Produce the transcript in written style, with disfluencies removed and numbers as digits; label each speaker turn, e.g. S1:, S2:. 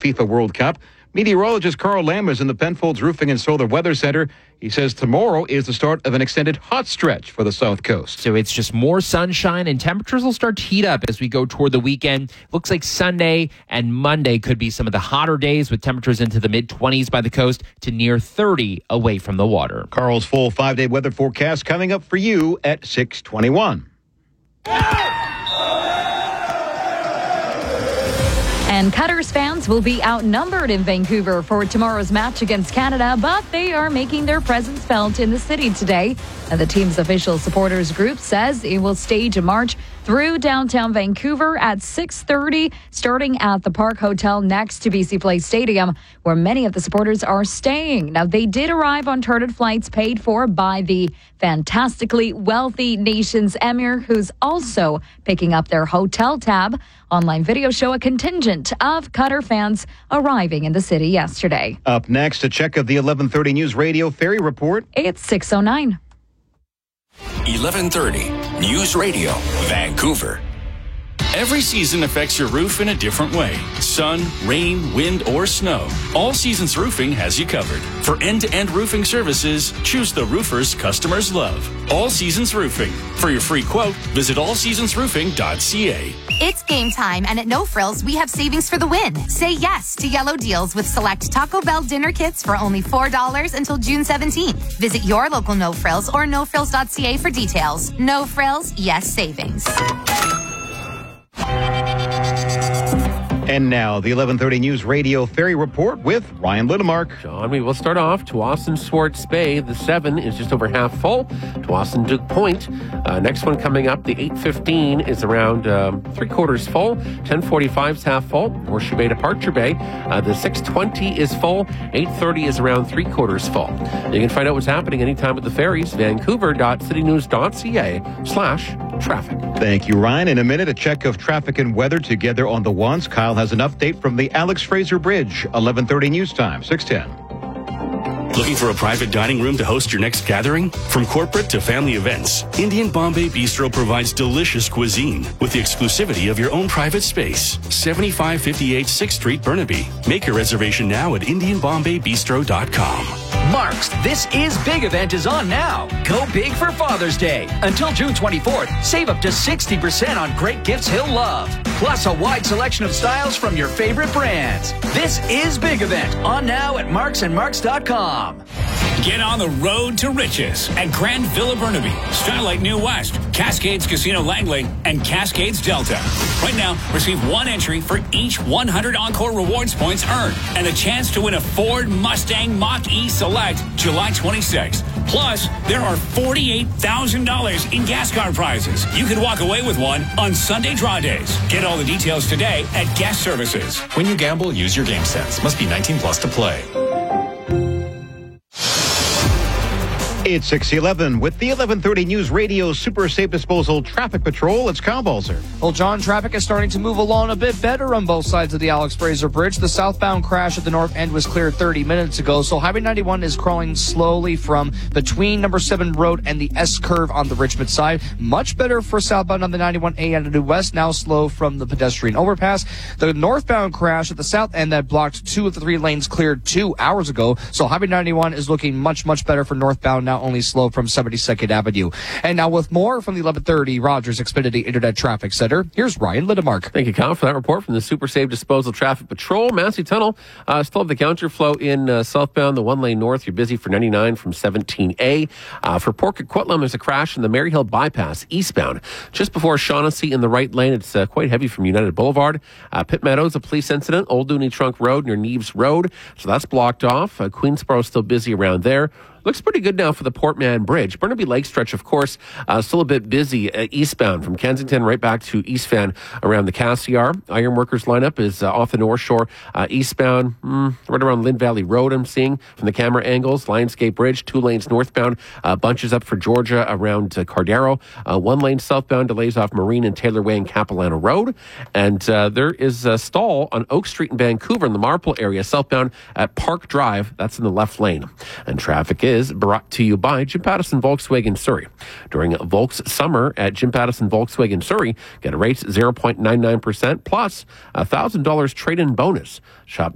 S1: FIFA World Cup. Meteorologist Carl Lamb is in the Penfolds Roofing and Solar Weather Center. He says tomorrow is the start of an extended hot stretch for the South Coast.
S2: So it's just more sunshine, and temperatures will start to heat up as we go toward the weekend. Looks like Sunday and Monday could be some of the hotter days, with temperatures into the mid-20s by the coast to near 30 away from the water.
S1: Carl's full 5-day weather forecast coming up for you at 6:21.
S3: And Cutters fans will be outnumbered in Vancouver for tomorrow's match against Canada, but they are making their presence felt in the city today. And the team's official supporters group says it will stage a march through downtown Vancouver at 6:30, starting at the Park Hotel next to BC Place Stadium, where many of the supporters are staying. Now, they did arrive on chartered flights paid for by the fantastically wealthy nation's emir, who's also picking up their hotel tab. Online videos show a contingent of Cutter fans arriving in the city yesterday.
S1: Up next, a check of the 11:30 News Radio Ferry Report.
S3: It's 6:09.
S4: 11:30 News Radio, Vancouver. Every season affects your roof in a different way. Sun, rain, wind, or snow. All Seasons Roofing has you covered. For end-to-end roofing services, choose the roofers customers love. All Seasons Roofing. For your free quote, visit allseasonsroofing.ca.
S5: It's game time, and at No Frills, we have savings for the win. Say yes to yellow deals with select Taco Bell dinner kits for only $4 until June 17th. Visit your local No Frills or nofrills.ca for details. No Frills, yes savings.
S1: And now, the 11:30 News Radio Ferry Report with Ryan Lidemark.
S6: John, we will start off. Tsawwassen Swartz Bay, the 7 is just over half full. Tsawwassen Duke Point, next one coming up, the 8:15 is around 3/4 full. 10:45 is half full. Horseshoe Bay to Departure Bay, the 6:20 is full. 8:30 is around 3/4 full. You can find out what's happening anytime with the ferries. Vancouver.citynews.ca/traffic.
S1: Thank you, Ryan. In a minute, a check of traffic and weather together on the ones. Kyle has an update from the Alex Fraser Bridge. 11:30 News Time, 6:10.
S4: Looking for a private dining room to host your next gathering? From corporate to family events, Indian Bombay Bistro provides delicious cuisine with the exclusivity of your own private space. 7558 6th Street, Burnaby. Make your reservation now at IndianBombayBistro.com.
S7: Mark's This Is Big event is on now. Go big for Father's Day. Until June 24th, save up to 60% on great gifts he'll love. Plus a wide selection of styles from your favorite brands. This Is Big event on now at marksandmarks.com.
S8: Get on the road to riches at Grand Villa Burnaby, Starlight New West, Cascades Casino Langley, and Cascades Delta. Right now, receive one entry for each 100 Encore Rewards points earned and a chance to win a Ford Mustang Mach-E Select July 26th. Plus, there are $48,000 in gas card prizes. You could walk away with one on Sunday draw days. Get all the details today at Guest Services.
S9: When you gamble, use your game sense. Must be 19 plus to play.
S1: It's 6:11 with the 11:30 News Radio Super Safe Disposal Traffic Patrol. It's Kyle Balzer.
S10: Well, John, traffic is starting to move along a bit better on both sides of the Alex Fraser Bridge. The southbound crash at the north end was cleared 30 minutes ago, so Highway 91 is crawling slowly from between number 7 Road and the S-curve on the Richmond side. Much better for southbound on the 91A and the New West, now slow from the pedestrian overpass. The northbound crash at the south end that blocked 2 of the 3 lanes cleared 2 hours ago, so Highway 91 is looking much better for northbound, now only slow from 72nd Avenue. And now with more from the 11:30 Rogers Xfinity Internet Traffic Center, here's Ryan Lidemark.
S6: Thank you, Kyle, for that report from the Super Safe Disposal Traffic Patrol. Massey Tunnel, still have the counterflow in southbound, the 1 lane north. You're busy for 99 from 17A. For Port Coquitlam, there's a crash in the Maryhill Bypass eastbound. Just before Shaughnessy in the right lane, it's quite heavy from United Boulevard. Pitt Meadows, a police incident, Old Dooney Trunk Road near Neves Road. So that's blocked off. Queensboro still busy around there. Looks pretty good now for the Portman Bridge. Burnaby Lake stretch, of course, still a bit busy eastbound from Kensington right back to East Van around the Cassiar. Ironworkers lineup is off the North Shore eastbound, right around Lynn Valley Road, I'm seeing from the camera angles. Lionsgate Bridge, 2 lanes northbound, bunches up for Georgia around Cardero. 1 lane southbound, delays off Marine and Taylor Way and Capilano Road. And there is a stall on Oak Street in Vancouver in the Marple area, southbound at Park Drive. That's in the left lane. And traffic is brought to you by Jim Pattison Volkswagen Surrey. During Volks Summer at Jim Pattison Volkswagen Surrey, get a rate 0.99% plus $1,000 trade-in bonus. Shop